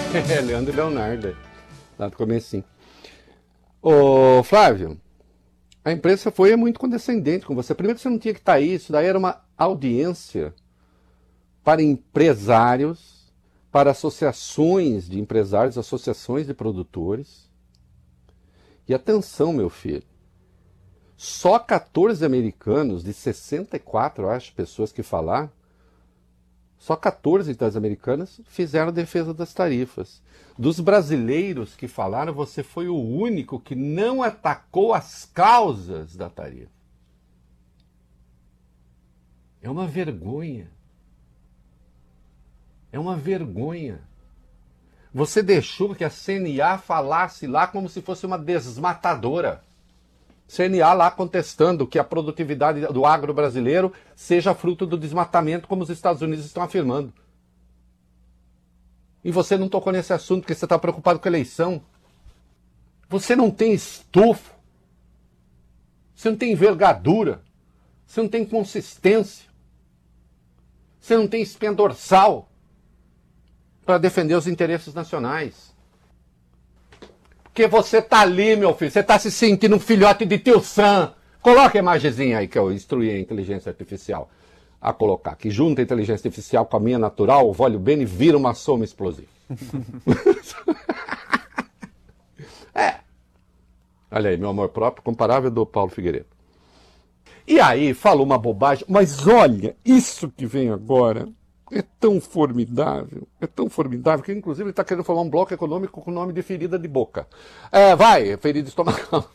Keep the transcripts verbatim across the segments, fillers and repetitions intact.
É, Leandro e Leonardo, lá do comecinho. Ô, Flávio, a imprensa foi muito condescendente com você. Primeiro, você não tinha que estar aí, isso daí era uma audiência para empresários, para associações de empresários, associações de produtores. E atenção, meu filho, só quatorze americanos, de sessenta e quatro, eu acho, pessoas que falaram, só quatorze das americanas fizeram defesa das tarifas. Dos brasileiros que falaram, você foi o único que não atacou as causas da tarifa. É uma vergonha. É uma vergonha. Você deixou que a C N A falasse lá como se fosse uma desmatadora. C N A lá contestando que a produtividade do agro brasileiro seja fruto do desmatamento, como os Estados Unidos estão afirmando. E você não tocou nesse assunto porque você está preocupado com a eleição. Você não tem estofo. Você não tem envergadura. Você não tem consistência. Você não tem espinha dorsal para defender os interesses nacionais. Porque você tá ali, meu filho, você tá se sentindo um filhote de tio Sam. Coloca a imagenzinha aí que eu instruí a inteligência artificial a colocar. Que junta a inteligência artificial com a minha natural, o Vólio Bene vira uma soma explosiva. É. Olha aí, meu amor próprio, comparável do Paulo Figueiredo. E aí, falou uma bobagem, mas olha, isso que vem agora é tão formidável, é tão formidável, que inclusive ele está querendo formar um bloco econômico com o nome de ferida de boca. É, vai, ferida estomacal.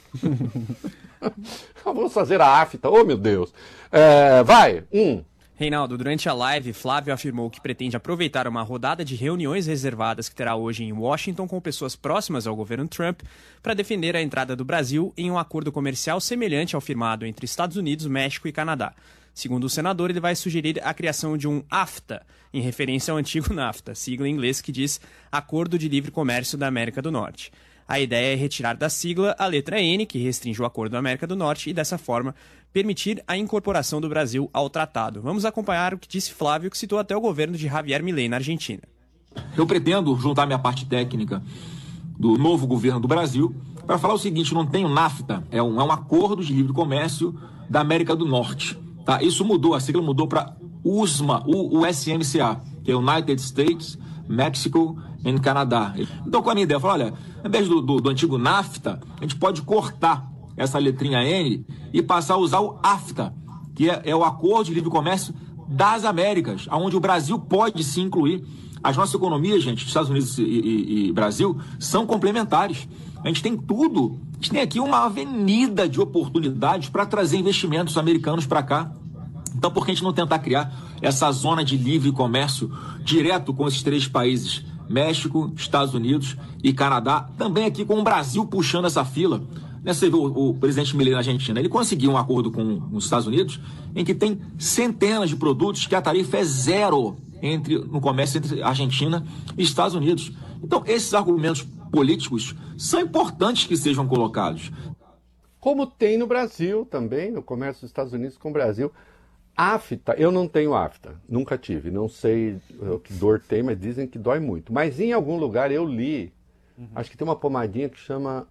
Vamos fazer a afta, oh meu Deus. É, vai, um. Reinaldo, durante a live, Flávio afirmou que pretende aproveitar uma rodada de reuniões reservadas que terá hoje em Washington com pessoas próximas ao governo Trump para defender a entrada do Brasil em um acordo comercial semelhante ao firmado entre Estados Unidos, México e Canadá. Segundo o senador, ele vai sugerir a criação de um AFTA, em referência ao antigo NAFTA, sigla em inglês que diz Acordo de Livre Comércio da América do Norte. A ideia é retirar da sigla a letra N, que restringe o Acordo da América do Norte, e dessa forma permitir a incorporação do Brasil ao tratado. Vamos acompanhar o que disse Flávio, que citou até o governo de Javier Milei na Argentina. Eu pretendo juntar minha parte técnica do novo governo do Brasil para falar o seguinte: não tem o NAFTA, é um, é um Acordo de Livre Comércio da América do Norte. Tá, isso mudou, a sigla mudou para U S M A, U S M C A, que é United States, Mexico and Canadá. Então, com a minha ideia, eu falei, olha, ao invés do, do, do antigo NAFTA, a gente pode cortar essa letrinha N e passar a usar o AFTA, que é, é o Acordo de Livre Comércio das Américas, onde o Brasil pode se incluir. As nossas economias, gente, Estados Unidos e, e, e Brasil, são complementares. A gente tem tudo. A gente tem aqui uma avenida de oportunidades para trazer investimentos americanos para cá. Então, por que a gente não tentar criar essa zona de livre comércio direto com esses três países? México, Estados Unidos e Canadá. Também aqui com o Brasil puxando essa fila. Você viu o, o presidente Milei na Argentina. Ele conseguiu um acordo com os Estados Unidos em que tem centenas de produtos que a tarifa é zero entre, no comércio entre Argentina e Estados Unidos. Então, esses argumentos políticos são importantes que sejam colocados. Como tem no Brasil também, no comércio dos Estados Unidos com o Brasil. AFTA, eu não tenho AFTA, nunca tive, não sei que dor tem, mas dizem que dói muito. Mas em algum lugar eu li, uhum. Acho que tem uma pomadinha que chama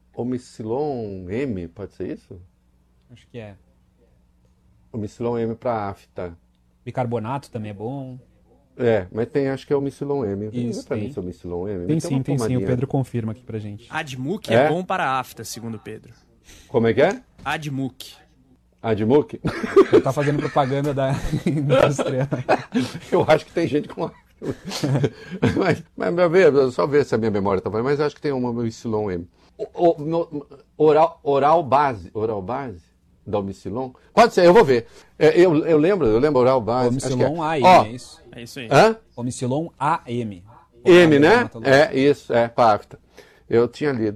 Omicilon M, pode ser isso? Acho que é. Omicilon M para AFTA. Bicarbonato também é bom. É, mas tem, acho que é Omicilon M. Isso, pra tem. mim esse Omicilon M. Tem sim, tem sim, o Pedro confirma aqui pra gente. Admuc é, é bom para a AFTA, segundo o Pedro. Como é que é? Admuc. Admuc? Você tá fazendo propaganda da indústria. Eu acho que tem gente com... mas, mas mas só ver se a minha memória tá falando, mas eu acho que tem uma Omicilon M. O, o, no, oral, oral base, oral base da Omicilon? Pode ser, eu vou ver. É, eu, eu lembro, eu lembro oral base. Omicilon é. A M, oh, é isso? É isso aí. Hã? Omicilon A M. M, né? É, isso, é, pacta. Eu tinha lido.